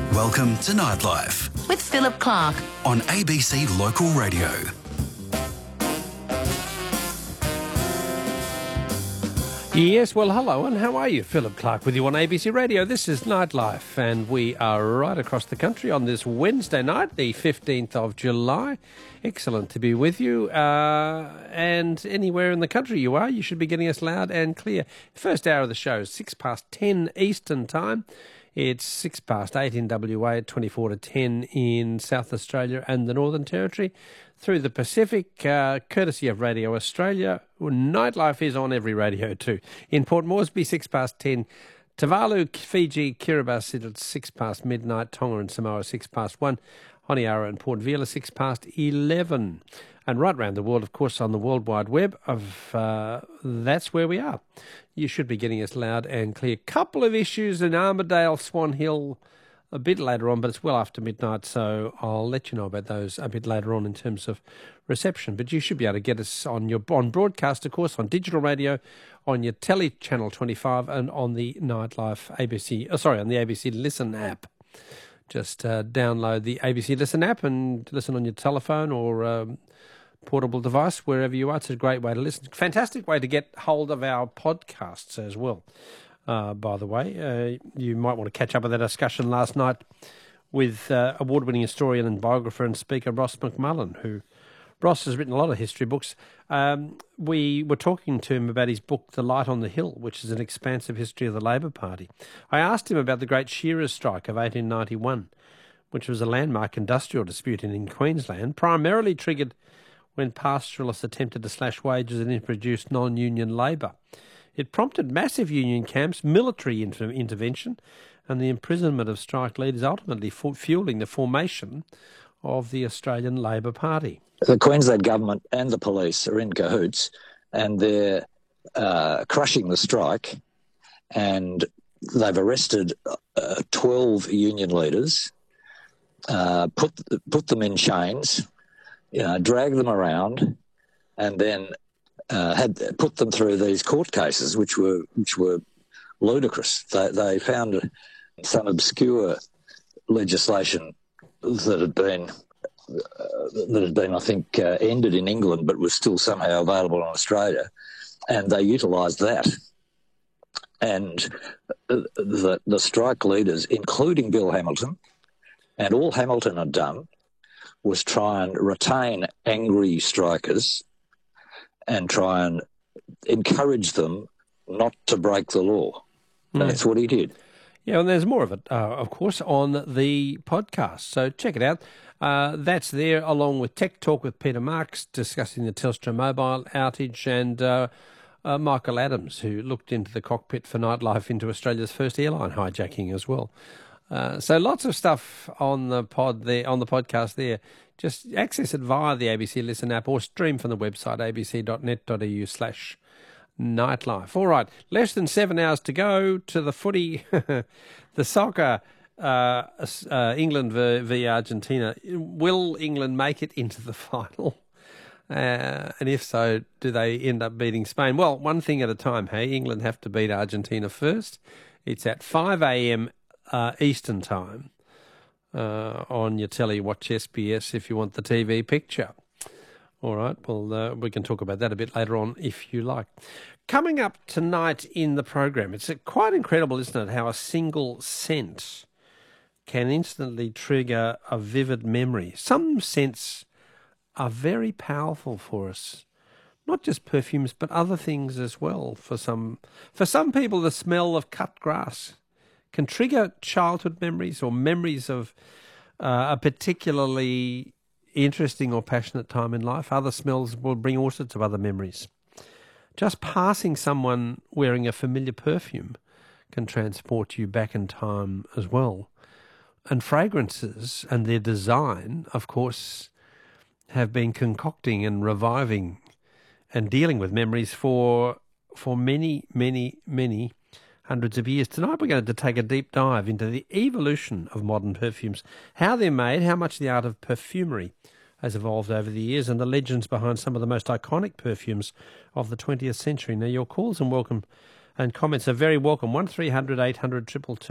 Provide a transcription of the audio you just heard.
Welcome to Nightlife with Philip Clark on ABC Local Radio. Yes, well, hello, and how are you? Philip Clark with you on ABC Radio. This is Nightlife, and we are right across the country on this Wednesday night, the 15th of July. Excellent to be with you, and anywhere in the country you are, you should be getting us loud and clear. First hour of the show is 10:06 Eastern Time. It's 8:06 in WA, 10:24 in South Australia and the Northern Territory. Through the Pacific, courtesy of Radio Australia. Nightlife is on every radio too. In Port Moresby, 10:06. Tuvalu, Fiji, Kiribati at 10:06 midnight. Tonga and Samoa, 1:06. Honiara and Port Vila, 11:06. And right around the world, of course, on the World Wide Web, that's where we are. You should be getting us loud and clear. Couple of issues in Armidale, Swan Hill, a bit later on, but it's well after midnight, so I'll let you know about those a bit later on in terms of reception. But you should be able to get us on broadcast, of course, on digital radio, on your telly channel 25, and on the Nightlife on the ABC Listen app. Just download the ABC Listen app and listen on your telephone or portable device, wherever you are. It's a great way to listen. Fantastic way to get hold of our podcasts as well. By the way, you might want to catch up with that discussion last night with award-winning historian and biographer and speaker Ross McMullen, Ross has written a lot of history books. We were talking to him about his book, The Light on the Hill, which is an expansive history of the Labor Party. I asked him about the Great Shearers' Strike of 1891, which was a landmark industrial dispute in Queensland, primarily triggered when pastoralists attempted to slash wages and introduce non-union labour. It prompted massive union camps, military intervention, and the imprisonment of strike leaders, ultimately fueling the formation of the Australian Labor Party. The Queensland government and the police are in cahoots, and they're crushing the strike, and they've arrested 12 union leaders, put them in chains, drag them around, and then had put them through these court cases, which were ludicrous. They found some obscure legislation that had been, I think, ended in England, but was still somehow available in Australia, and they utilised that. And the strike leaders, including Bill Hamilton, and all Hamilton had done was try and retain angry strikers and try and encourage them not to break the law. That's what he did. Yeah, and there's more of it, of course, on the podcast. So check it out. That's there, along with Tech Talk with Peter Marks, discussing the Telstra mobile outage, and Michael Adams, who looked into the cockpit for Nightlife into Australia's first airline hijacking as well. So lots of stuff on the podcast there. Just access it via the ABC Listen app or stream from the website abc.net.au/nightlife. All right, less than 7 hours to go to the footy, the soccer, England v Argentina. Will England make it into the final? And if so, do they end up beating Spain? Well, one thing at a time, hey? England have to beat Argentina first. It's at 5 a.m. Eastern Time. On your telly, watch SBS if you want the TV picture. All right, well, we can talk about that a bit later on if you like. Coming up tonight in the program, it's quite incredible, isn't it, how a single scent can instantly trigger a vivid memory. Some scents are very powerful for us, not just perfumes, but other things as well. For some people, the smell of cut grass can trigger childhood memories or memories of a particularly interesting or passionate time in life. Other smells will bring all sorts of other memories. Just passing someone wearing a familiar perfume can transport you back in time as well. And fragrances and their design, of course, have been concocting and reviving and dealing with memories for many, many, many hundreds of years. Tonight we're going to take a deep dive into the evolution of modern perfumes, how they're made, how much the art of perfumery has evolved over the years, and the legends behind some of the most iconic perfumes of the 20th century. Now, your calls and comments are very welcome. 1300 800 222.